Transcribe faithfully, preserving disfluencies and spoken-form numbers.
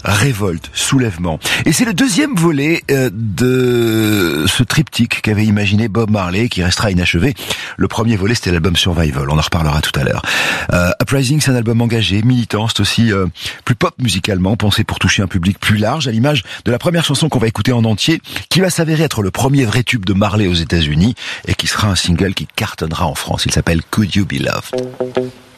révolte, soulèvement. Et c'est le deuxième volet euh, de ce triptyque qu'avait imaginé Bob Marley, qui restera inachevé. Le premier volet, c'était l'album Survival, on en reparlera tout à l'heure. Euh, Uprising, c'est un album engagé, militant, c'est aussi euh, plus pop musicalement, pensé pour toucher un public plus large, à l'image de la première chanson qu'on va écouter en entier, qui va s'avérer être le premier vrai tube de Marley aux États-Unis, et qui sera un single qui cartonnera en France. Il s'appelle Could You Be Loved.